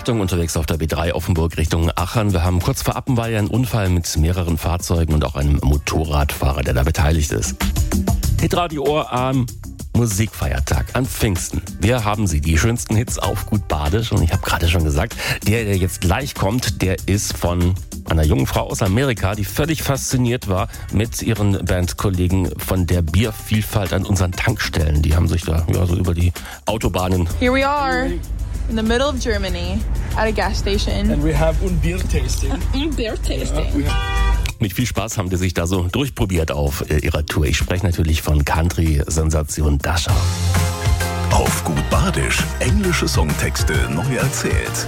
Achtung, unterwegs auf der B3 Offenburg Richtung Aachen. Wir haben kurz vor Appenweier einen Unfall mit mehreren Fahrzeugen und auch einem Motorradfahrer, der da beteiligt ist. Hitradio Ohr am Musikfeiertag an Pfingsten. Wir haben sie, die schönsten Hits auf Gut Badisch. Und ich habe gerade schon gesagt, der jetzt gleich kommt, der ist von einer jungen Frau aus Amerika, die völlig fasziniert war mit ihren Bandkollegen von der Biervielfalt an unseren Tankstellen. Die haben sich da so über die Autobahnen... Here we are in the middle of Germany at a gas station. And we have un beer tasting. Beer tasting. Mit viel Spaß haben die sich da so durchprobiert auf ihrer Tour. Ich spreche natürlich von Country-Sensation Dasha. Auf Gut Badisch, englische Songtexte neu erzählt.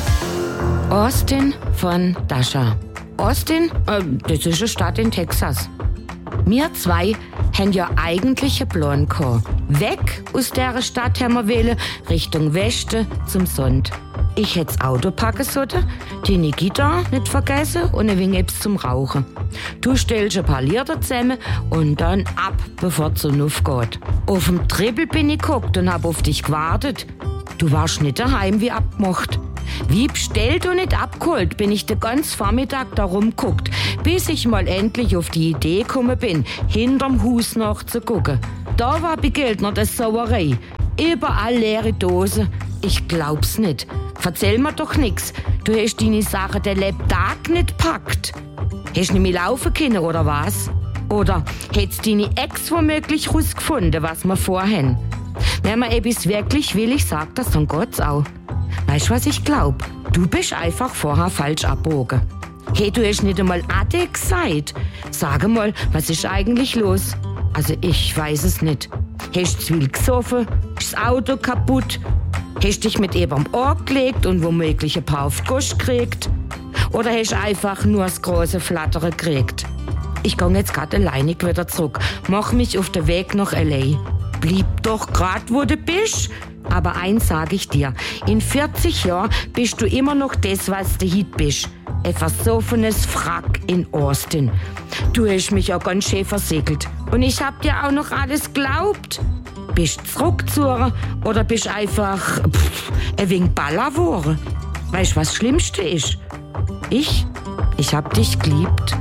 Austin von Dasha. Austin, das ist eine Stadt in Texas. Wir zwei haben ja eigentlich einen Plan gehabt. Weg aus dieser Stadt haben wir wollen, Richtung Westen zum Sond. Ich hätte das Auto packen sollen, die Nikita nicht vergessen und ein wenig etwas zum Rauchen. Du stellst ein paar Lieder zusammen und dann ab, bevor es so aufgeht. Auf dem Trippel bin ich geguckt und hab auf dich gewartet. Du warst nicht daheim wie abgemacht. Wie bestellt und nicht abgeholt, bin ich den ganzen Vormittag da rumgeguckt, bis ich mal endlich auf die Idee gekommen bin, hinterm Haus nachzugucken. Da war bei Geldner das Sauerei. Überall leere Dosen. Ich glaub's nicht. Erzähl mir doch nix. Du hast deine Sachen den Lebtag nicht gepackt. Hast du nicht mehr laufen können, oder was? Oder hättest deine Ex womöglich rausgefunden, was wir vorhaben? Wenn man etwas wirklich will, ich sag das, dann geht's auch. Weißt du, was ich glaub? Du bist einfach vorher falsch abgebogen. Hey, du hast nicht einmal Ade gesagt. Sag mal, was ist eigentlich los? Also ich weiß es nicht. Hast du zu viel gesoffen? Ist das Auto kaputt? Hast dich mit ihm am Ohr gelegt und womöglich ein paar auf die Gosch gekriegt? Oder hast du einfach nur das große Flattern gekriegt? Ich gang jetzt grad alleinig wieder zurück. Mach mich auf den Weg nach L.A. Blieb doch grad, wo du bist. Aber eins sag ich dir, in 40 Jahren bist du immer noch das, was du heute bist. Ein versoffenes Frack in Austin. Du hast mich ja ganz schön versiegelt. Und ich hab dir auch noch alles geglaubt. Bist du zurückgezogen oder bist einfach ein wenig Baller geworden? Weißt du, was das Schlimmste ist? Ich hab dich geliebt.